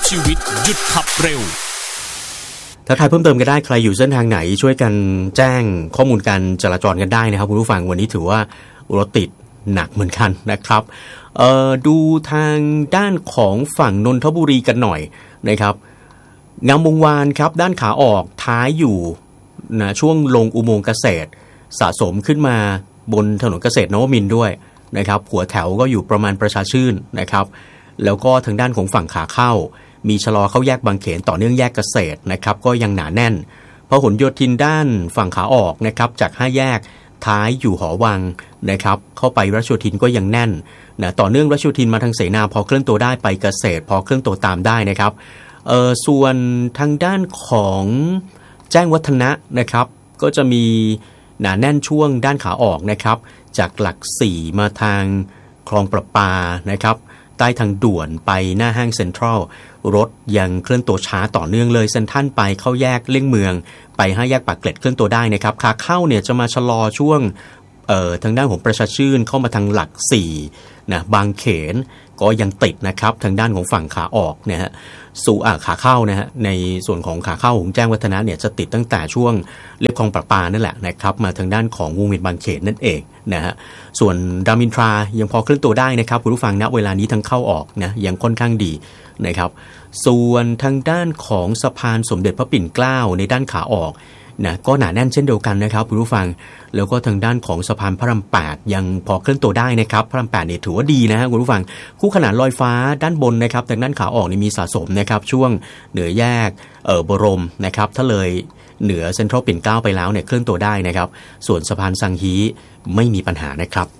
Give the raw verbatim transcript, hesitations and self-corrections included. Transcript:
ชีวิตหยุดขับเร็วถ้าใครเพิ่มเติมก็ได้ใครอยู่เส้นทางไหนช่วยกันแจ้งข้อมูลการจราจรกันได้นะครับคุณผู้ฟังวันนี้ถือว่ารถติดหนักเหมือนกันนะครับเอ่อดูทางด้านของฝั่งนนทบุรีกันหน่อยนะครับงามวงวานครับด้านขาออกท้ายอยู่นะช่วงลงอุโมงค์เกษตรสะสมขึ้นมาบนถนนเกษตรนวมินทร์ด้วยนะครับหัวแถวก็อยู่ประมาณประชาชื่นนะครับแล้วก็ทางด้านของฝั่งขาเข้ามีชะลอเข้าแยกบางเขนต่อเนื่องแยกเกษตรนะครับก็ยังหนาแน่นพหลโยธินด้านฝั่งขาออกนะครับจากห้าแยกท้ายอยู่หอวังนะครับเข้าไปรัชโยธินก็ยังแน่นนะต่อเนื่องรัชโยธินมาทางเสนาพอเคลื่อนตัวได้ไปเกษตรพอเคลื่อนตัวตามได้นะครับเอ่อส่วนทางด้านของแจ้งวัฒนะนะครับก็จะมีหนาแน่นช่วงด้านขาออกนะครับจากหลักสี่มาทางคลองประปานะครับใต้ทางด่วนไปหน้าห้างเซ็นทรัลรถยังเคลื่อนตัวช้าต่อเนื่องเลยเซ็นทรัลไปเข้าแยกเลี่ยงเมืองไปห้าแยกปากเกร็ดเคลื่อนตัวได้นะครับขาเข้าเนี่ยจะมาชะลอช่วงเอ่อทางด้านของประชาชื่นเข้ามาทางหลักสี่นะบางเขนก็ยังติดนะครับทางด้านของฝั่งขาออกนะฮะสู่อ่าขาเข้านะฮะในส่วนของขาเข้าของแจ้งวัฒนะเนี่ยจะติดตั้งแต่ช่วงเรียบคลองประปานั่นแหละนะครับมาทางด้านของวงเวียนบางเขนนั่นเองนะฮะส่วนรามอินทรายังพอเคลื่อนตัวได้นะครับคุณผู้ฟังณเวลานี้ทั้งเข้าออกนะยังค่อนข้างดีนะครับส่วนทางด้านของสะพานสมเด็จพระปิ่นเกล้าในด้านขาออกนะก็หนาแน่นเช่นเดียวกันนะครับคุณผู้ฟังแล้วก็ทางด้านของสะพานพระรามแปดยังพอเคลื่อนตัวได้นะครับพระรามแปดเนี่ยถือว่าดีนะฮะคุณผู้ฟังคู่ขนานลอยฟ้าด้านบนนะครับทางด้านขาออกนี่มีสะสมนะครับช่วงเหนือแยกเอ่อบรมนะครับถ้าเลยเหนือเซ็นทรัลปิ่นเกล้าไปแล้วเนี่ยเคลื่อนตัวได้นะครับส่วนสะพานสังฮีไม่มีปัญหานะครับ